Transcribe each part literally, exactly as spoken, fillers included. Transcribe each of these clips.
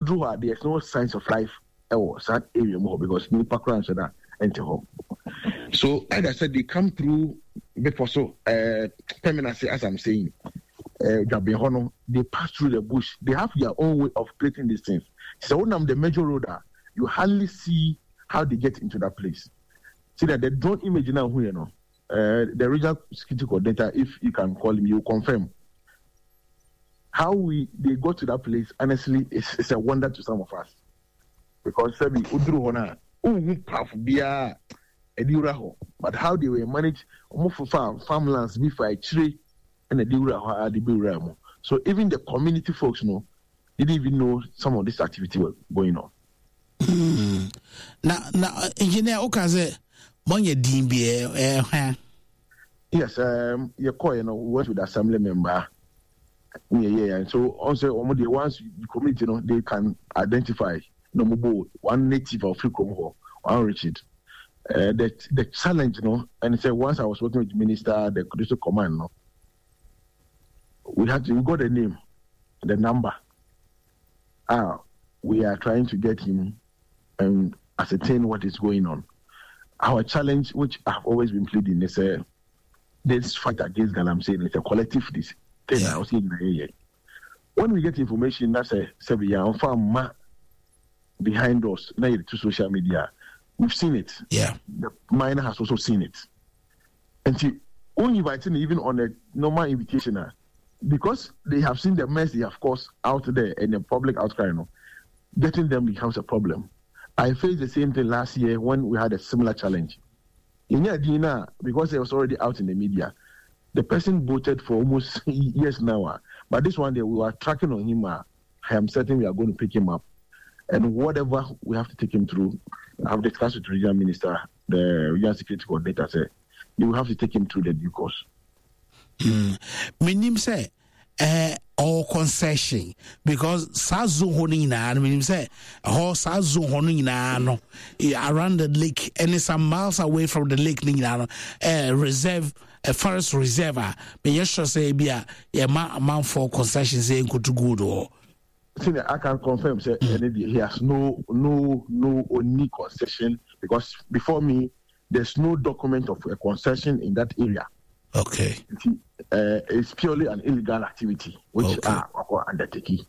Udruha, there's no signs of life or that area more because Nipa Kran said that enter home. So, as I said, they come through before so uh, permanency, as I'm saying, uh, they pass through the bush. They have their own way of creating these things. So, when I'm the major road, you hardly see how they get into that place. See that the drone image now, who you know, uh, the regional security coordinator, if you can call him, you confirm. How we they go to that place, honestly, it's, it's a wonder to some of us. Because Sebi Udru Hona, but how they were managed farm farmlands before I tree and the Dura the Buramo. So even the community folks know didn't even know some of this activity was going on. Mm. Now now engineer Okaze Monye Dimbi eh yes, um you call you know work with assembly member. Yeah, yeah, and so also the ones the community, you know, they can identify no more one native of Frikom, one Richard. Uh, the the challenge, you know, and he said once I was working with the minister, the Judicial Command, no, we had to we got the name, the number. Ah, we are trying to get him and ascertain what is going on. Our challenge, which I've always been pleading, is a uh, this fight against Galamsey. It's a collective this. Yeah. I was in the area. When we get information, that's a seven year farm behind us, now to social media. We've seen it. Yeah. The miner has also seen it. And see, only inviting even on a normal invitation, because they have seen the mess they have caused out there and the public outcry, you know, getting them becomes a problem. I faced the same thing last year when we had a similar challenge. In Yadina, because it was already out in the media, the person voted for almost years now, but this one day we were tracking on him. I am certain we are going to pick him up, and whatever we have to take him through, I have discussed with the regional minister, the regional security coordinator said, you will have to take him through the due course. Minim say, eh, all concession because Sazu Honina, minim say, oh Sazu Honina, no, around the lake, and some miles away from the lake, Nina, eh, reserve. A forest reserve, but yes, say be a amount for concessions saying go to good or. I can confirm, say mm. he has no no no only concession because before me there's no document of a concession in that area. Okay. Uh, it's purely an illegal activity which okay. are undertaking.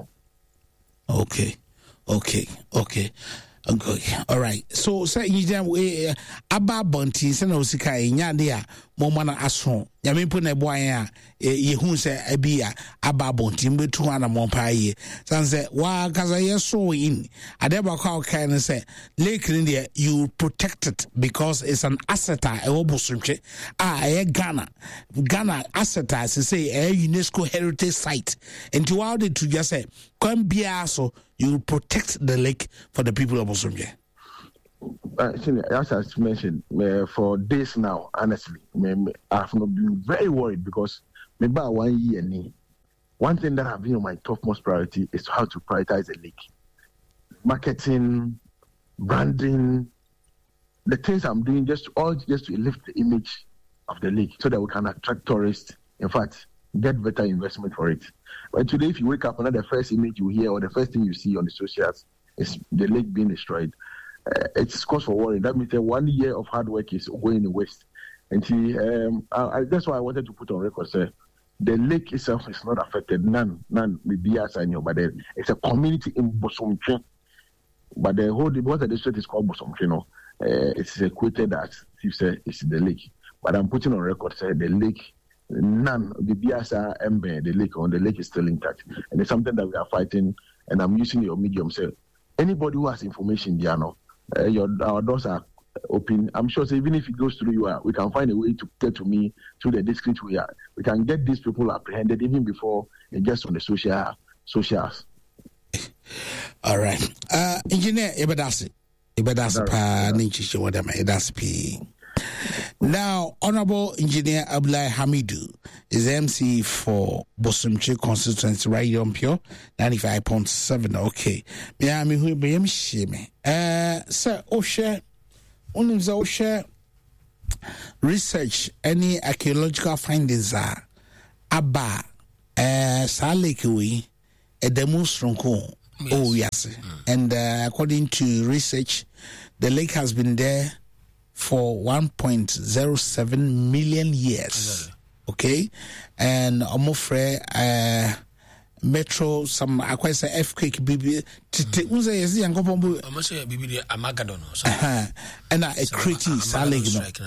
Okay, okay, okay. Okay, all right. So, say you just Abba Bunty, Sen Osika, Yadia, Momana Ason, Yamimpuna Boya, Yehun say Abia, Abba Bunty, Betuana Mompaye. Sanse, Wa Kazaya so in. I never call kind and say, Lake India, you protect it because it's an asset, a Obosumche. Ah, a Ghana. Ghana asset, as say, a UNESCO heritage site. And to all it to just say, come be so. You protect the lake for the people of Osumje. Uh, as I mentioned, uh, for days now, honestly, I have not been very worried because maybe one year, one thing that have been on my topmost priority is how to prioritize the lake. Marketing, branding, the things I'm doing just all just to lift the image of the lake so that we can attract tourists. In fact, get better investment for it. But today, if you wake up, another first image you hear or the first thing you see on the socials is the lake being destroyed. Uh, it's cause for worry. That means that one year of hard work is going in the waste. And see, um, I, I, that's why I wanted to put on record, sir. The lake itself is not affected. None, none with B S I know, but then it's a community in Bosomtwe. But the whole what the district is called Bosomtwe, no, uh, it's equated as if say it's the lake. But I'm putting on record, sir, the lake. None of the B S R embe, the lake on the lake is still intact. And it's something that we are fighting, and I'm using your medium. So anybody who has information, Diano, uh, your our doors are open. I'm sure so even if it goes through you, uh, we can find a way to get to me through the discreet way. We can get these people apprehended even before it gets on the social socials. All right. Uh engineer Ibadasi. Ibadasi pa ninchi wadama Idaspi. Now, Honorable Engineer Abdullahi Hamidu is M C for Bosumtwe constituency right on Pure ninety-five point seven. Okay. Me ami hu be yem sheme. Eh, sir, o share only o share research any archaeological findings are aba eh sa lake we e demonstration Yes. Oh, yes. Mm. And uh, according to research, the lake has been there for one point zero seven million years. Exactly. Okay? And Omofre, uh, Metro, some, I quite say earthquake, baby. Who's a young couple? I must say, baby, a Magadon. And a critical lake.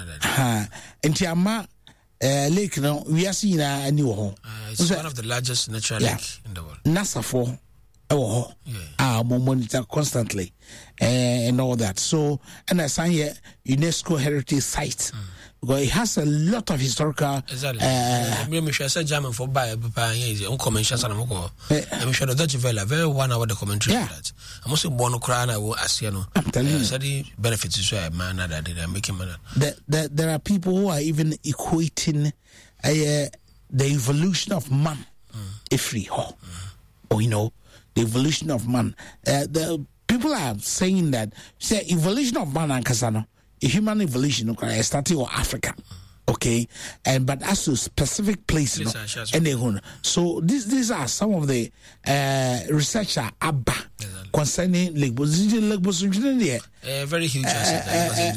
And Tiama. Uh, lake no we are seeing a new home. Uh, it's one of the largest natural yeah. lake in the world. NASA for oh yeah. ah monitor constantly uh, and all that. So and I say here UNESCO heritage site mm. because it has a lot of historical. Exactly. Uh, me me sure say German for buy papa here on commercial sana moko. Me sure that you very very one hour the commentary yeah. that. I'm also born cry na wo asia no. I'm telling uh, you. Study benefits is why man that they are making money. The, the, there are people who are even equating uh, the evolution of man mm. if free oh. mm. or you know the evolution of man. Uh, the people are saying that say evolution of man and kasano. Human evolution okay, starting in Africa, okay, and but as to specific place, you know, and they so these these are some of the uh, researcher Abba exactly. concerning Lake Boson. Lake Boson, yeah, a very huge asset.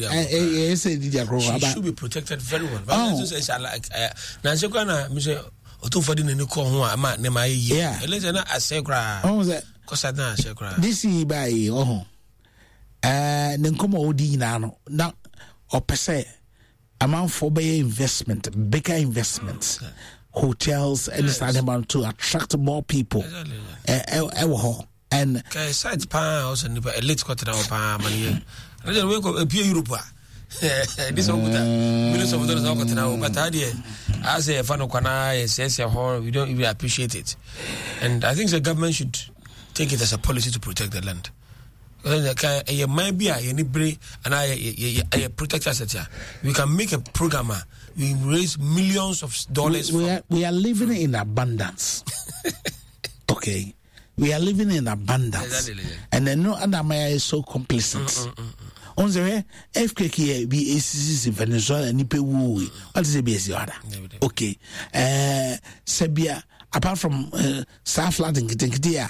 It should be protected very well. But oh. Just like now, so kana me say otu fodi na ni ko ho ama ne ma ye. Yeah, eleze na asekra. Oh, that kosa na asekra. This is by oh. Uh, Nenkomo Odi Nano. Now, or per se, amount for bay investment, bigger investments, okay. hotels, and yes. amount to attract more people. Uh, and okay, side pounds and a late quarter of pound money. I don't wake up a pure Europe. This one, millions of dollars now, but idea as a fan of Kana says, we don't even appreciate it. And I think the government should take it as a policy to protect the land. A might be a brain and I protect us. We can make a program. We raise millions of dollars. We, we, are, we are living in abundance. Okay, we are living in abundance, and then no other Maya is so complacent. On the way, F K K be A C C in Venezuela and Nipe Woo. What is the base order? Okay, uh, Serbia. Apart from uh, South flooding, Kitinkitia,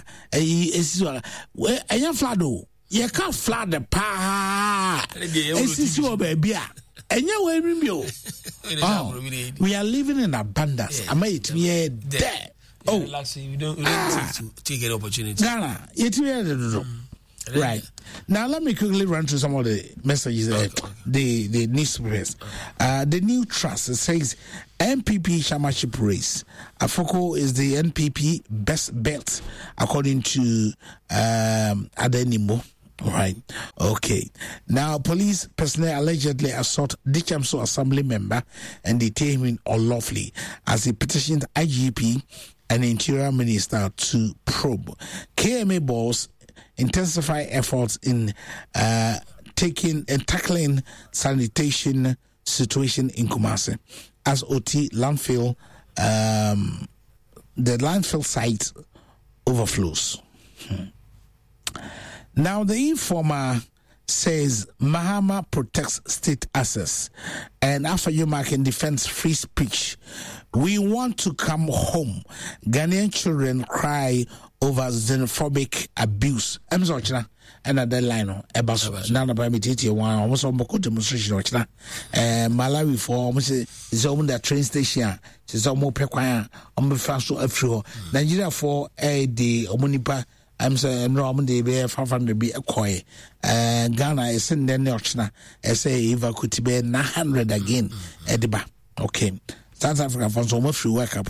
where I am flood. You can't flood the pa. It's your baby. And you will be. We are living in abundance. I made me there. Oh, we don't, we don't ah. take, take an opportunity. Ghana, it's right. Now let me quickly run through some of the messages. Okay, uh, okay. The the newspapers. Uh, the new trust, it says N P P chairmanship race. Afoko is the N P P best bet according to um, Adenimo. All right. Okay. Now, police personnel allegedly assault Dichamso Assembly member and detain him unlawfully as he petitioned I G P and Interior Minister to probe. K M A boss intensify efforts in uh, taking and tackling sanitation situation in Kumasi as O T landfill, um, the landfill site overflows. Hmm. Now, the informer says Mahama protects state assets and Afayuma can defend free speech. We want to come home. Ghanaian children cry over xenophobic abuse. I'm sorry, and at that line, about none of my one almost on Boko demonstration. Malawi for almost zone that train station. She's almost pequia on the fast to a Nigeria for a day, Omunipa. I'm saying no, I'm the bear five hundred be a koi. Uh, Ghana is in the Notchna. I say Eva could be nine hundred again. Ediba. Okay. South Africa for so much work up.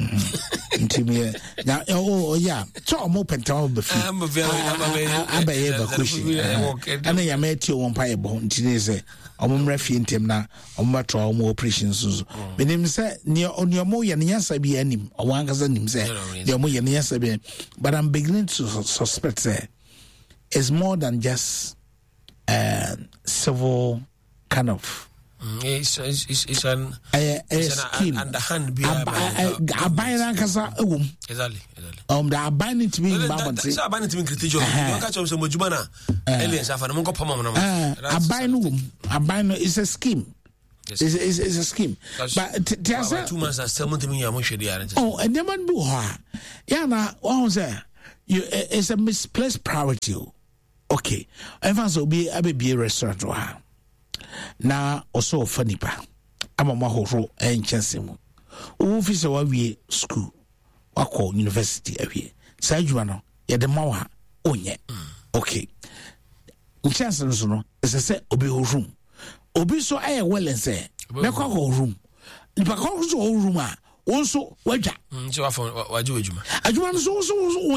Now, oh, yeah. So I'm open to all the feet. I'm a very, I'm a very cushion. And I met you one pie bone. Today, I'm refuting him now. I'm not all more operations. My name is near on your more and yes, I be any or one cousin himself. Your more and yes, I be. But I'm beginning to suspect that it's more than just a civil kind of. Mm, it's, it's, it's, it's an a, a it's scheme. An underhand behind a buying a casa. Exactly. Um, the abandoned to me, that's abandoned to me. Critical. You catch some Mujumana. Elias, I've no problem. A buying a buying is a scheme. It's, it's, it's a scheme. But two months are still to me. I'm sure they are. Oh, and the man do her. Yana, what was there? you, it's a misplaced priority. Okay. And so be a be a restaurant. Now, also funny pa. I'm a mahoro and chancing. Office of we school. Wako university away. Sajuano, ya the mawa. Oh, yeah. Okay. Chancellor, no, as I said, Obi room. Obi so I well and say, Mako room. If I call so room, also, waja. So I found what you do. I do want so so so.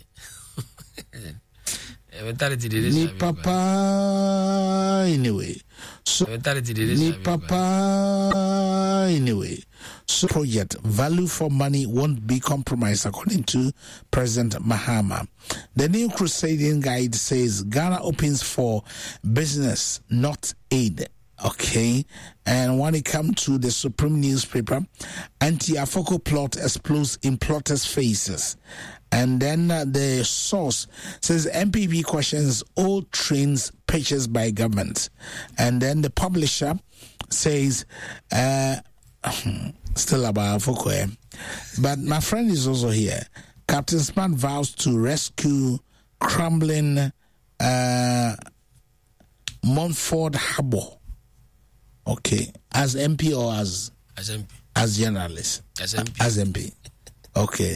Ni papa anyway. So ni papa anyway. So project value for money won't be compromised according to President Mahama. The new Crusading Guide says Ghana opens for business, not aid. Okay, and when it comes to the Supreme newspaper, anti-Afoko plot explodes in plotters' faces. And then uh, the source says M P P questions old trains purchased by government. And then the publisher says, uh, still about Afoko, eh? But my friend is also here. Captain Smart vows to rescue crumbling uh, Montford Harbour. Okay, as M P or as as M P, as journalist, as M P, as M P. Okay.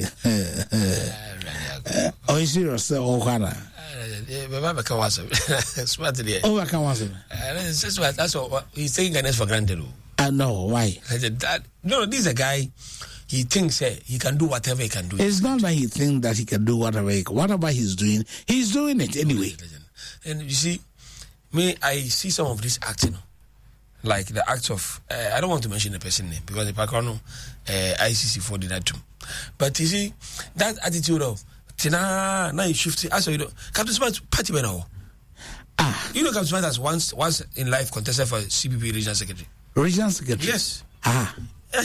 uh, oh, you serious? Oh, Hana. Remember, can was smart there. Oh, I can was it. That's what he's taking Ghanaians for granted. I know why. I said that. No, this is a guy. He thinks eh, he can do whatever he can do. It's not that he thinks that he can do whatever he, whatever he's doing. He's doing it anyway. And you see, me, I see some of this acting. Like the act of, uh, I don't want to mention the person name because the background uh, I C C four did that too. But you see, that attitude of, Tina, now you shift it. Also, you know, Captain Smart, party man. Ah. You know, Captain Smart has once, once in life contested for C P P Regional Secretary. Regional Secretary? Yes. Ah.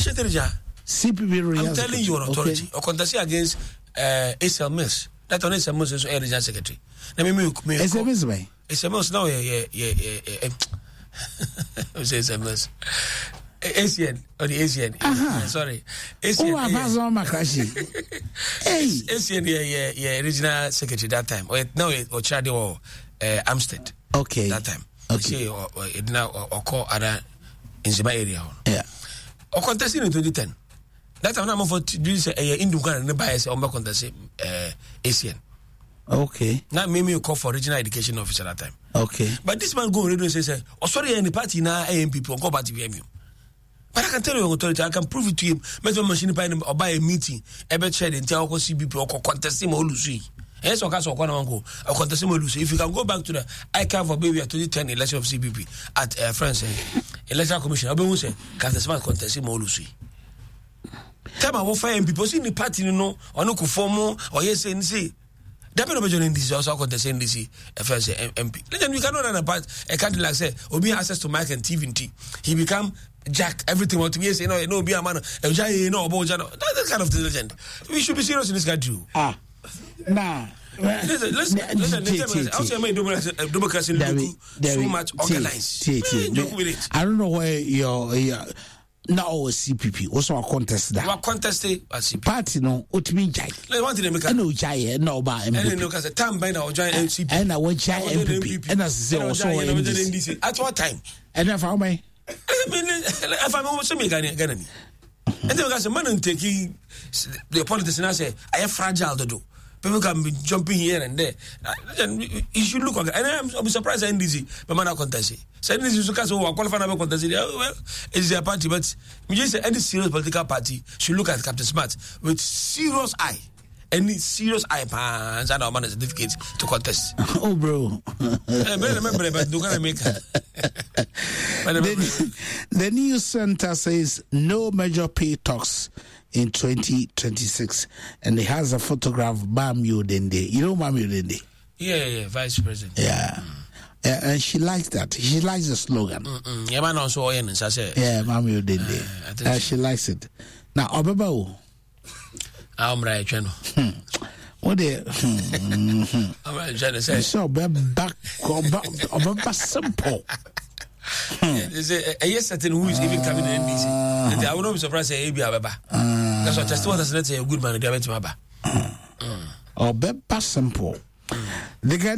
C P P Regional I'm telling you, an authority. Okay. Or contesting against uh, A S L Mills. That one A S L Mills is a Regional Secretary. Let me make A S L Mills, man. A S L Mills now, yeah, yeah, yeah, yeah, yeah. Who's S M S? A C N or the A C N? Uh-huh. Sorry, A C N. Oh, I'm yeah. on my crash. Hey, A C N, yeah, yeah, yeah, regional secretary that time. Or now, or Chadi or uh, Amstead. Okay. That time. Okay. Or it now or call other in Zima area. Yeah. Or contesting in twenty ten. That time, I'm for do say a Indukan and the bias or more contesting A C N. Okay. Now, maybe you call for regional education officer that time. Okay. But this man go radio and say, oh, sorry, any party now, A M P, or go back to V M U. But I can tell you, authority, I can prove it to him. Metro machine or buy a meeting, ever chair and tell C B P or contest him or Lucy. Yes, or Castle Quanango, or contest him or Lucy. If you can go back to the I can for baby at twenty ten election of C B P at uh, France Electoral Commission, I'll be saying, Captain Smart contest him or Lucy. Tell me what fire M P, in the party, you know, or no conformo, or yes, and say. Deputy Major in this also contesting this F S M P. Then we cannot run apart a country like say, Obi access to mic and T V and T. He become Jack everything what to be say no no be a man a jay no about that kind of legend. We should be serious in this country. Ah, nah. Listen, listen, listen. I'll say my democracy look so much organized. I don't know where your your. Now C P P also a contest that. What contest a C P P? Party no, utmi jai. Like one thing make. I know jai no ba M P P. And no cause time by now join M C P. And I want jai M P P. And as say also N D C. At what time? And if I may. If I'm almost me Ghana Ghana. And then because man and take the politics and I say I am fragile to do. People can be jumping here and there. You should look at. And I'm, I'm surprised at N D C, but man, I contest it. So N D C is because we qualify to contest it. Well, it's their party, but we just say any serious political party should look at Captain Smart with serious eye. Any serious eye pants and our man certificates to contest. Oh, bro. Remember, but do gonna make the, the news center says no major pay talks in twenty twenty-six, and it has a photograph of Mami Odende. You know Mami Odende? Yeah, yeah, yeah, Vice President. Yeah. Mm. Uh, and she likes that. She likes the slogan. Mm-mm. Yeah, man, also, yeah, Mami Odende. Uh, uh, she likes it. Now, Obaba. I'm right, Channel. What the? I'm right, Channel. So, back, Obaba simple. There's a yes certain who is even coming in N D C. Uh, I would not be surprised if he be a baba. Because I just want to say a good man. They are to baba. or Beba simple. The